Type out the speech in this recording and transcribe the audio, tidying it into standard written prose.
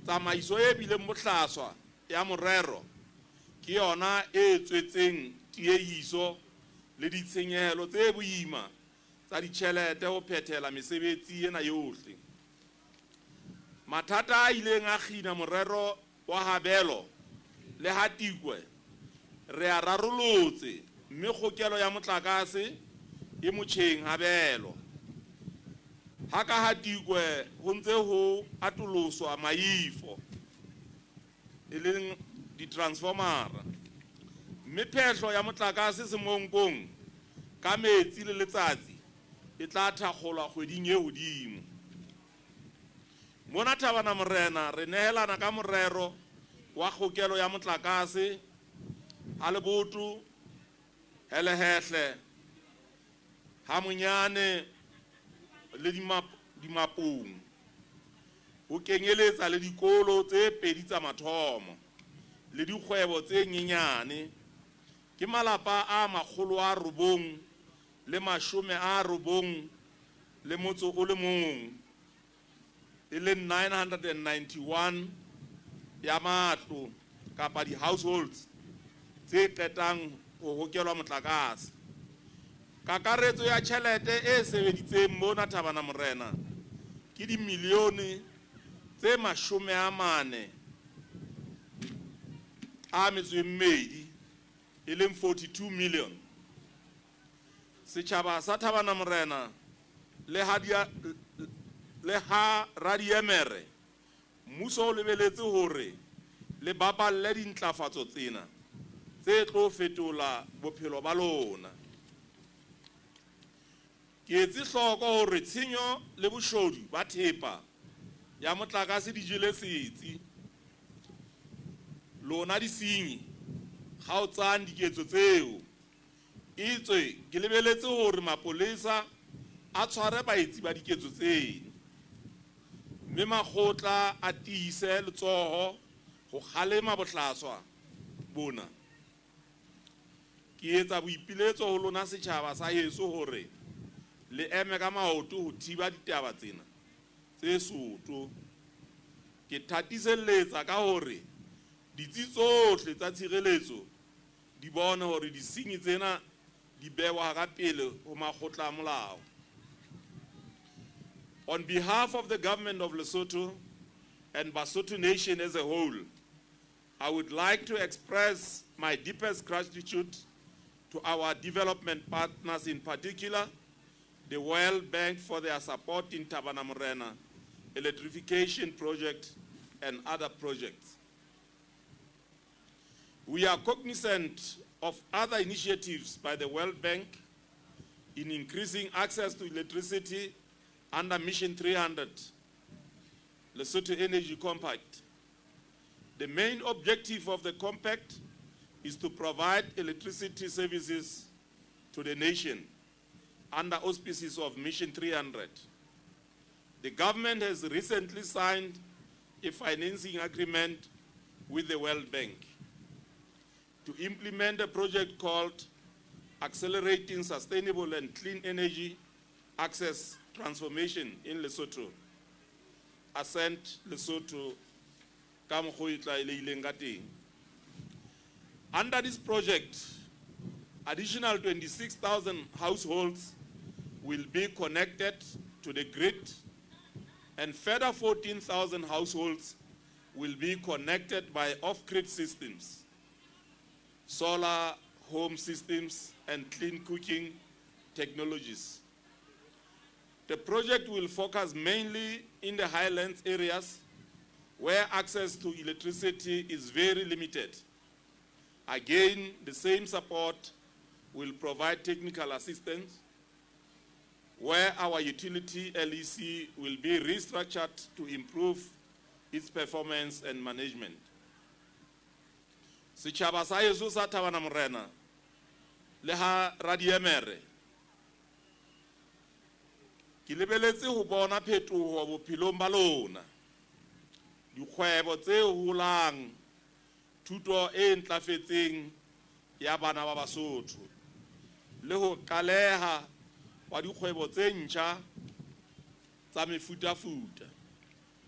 tsamaiso e bileng bohlaswa ya morero ke yona e tswetseng tiehiso le ditshenyehelo tse boima tsa ditjhelete ho phethela mesebetsi ena yohle. Mathata a ileng a kgina morero wa habelo le hatikwe re a rarolotse mme kgokelo ya motlakase e motjheng habelo. Haka hatikwe ho ntse ho atoloswa maifo e leng di-transformera mme phehlo ya motlakase semonkong ka metsi le letsatsi e tla thakgolwa kgweding e hodimo. Mona Thabana Morena re nehelana ka morero wa kgokelo ya motlakase ha leboto helehehle ha monyane le dimapong ho kenyeletsa le dikolo tse pedi tsa mathomo le dikgwebo tse nyenyane ke malapa a 991 le motso o le mong e le 991 ya matlo kapa di households tse qetang ho hokelwa motlakase. Kakaretso ya tjhelete e sebeditseng mona Thabana Morena ke dimilione tse 40 a metso e leng 42 million. Setjhaba sa Thabana Morena le ha radiemere mmuso o lebeletse hore le bapalle dintlafatso tsena tse tlo fetola bophelo ba lona. Ke etse hloko hore tshenyo le boshodu ba thepa ya motlakase di jele setsi lona disenyi kgaotsang diketso tseo itswe ke lebeletse hore mapolesa a tshware baetsi ba diketso tsena mme makgotla a tiise letsoho ho kgalema bohlaswa bona. Ke etsa boipiletso ho lona setjhaba sa heso hore le eme ka maoto ho thiba ditaba tsena tse soto. Ke thatiselletsa ka hore ditsi tsohle tsa tshireletso di bone hore disenyi tsena di bewa ka pele ho makgotla a molao. On behalf of the government of Lesotho and Basotho Nation as a whole, I would like to express my deepest gratitude to our development partners, in particular the World Bank, for their support in Thabana Morena electrification project and other projects. We are cognizant of other initiatives by the World Bank in increasing access to electricity under Mission 300, Lesotho Energy Compact. The main objective of the compact is to provide electricity services to the nation under auspices of Mission 300. The government has recently signed a financing agreement with the World Bank to implement a project called Accelerating Sustainable and Clean Energy Access Transformation in Lesotho, Ascent Lesotho. Under this project, additional 26,000 households will be connected to the grid, and further 14,000 households will be connected by off-grid systems, solar home systems, and clean cooking technologies. The project will focus mainly in the highlands areas where access to electricity is very limited. Again, the same support will provide technical assistance where our utility LEC will be restructured to improve its performance and management. Setjhaba sa heso sa Thabana Morena le ha radiemere ke lebeletse ho bona phetoho bophelong ba lona, dikgwebo tse holang, thuto e ntlafetseng ya bana ba Basotho le ho qaleha wa dikgwebo tse ntjha tsa mefutafuta.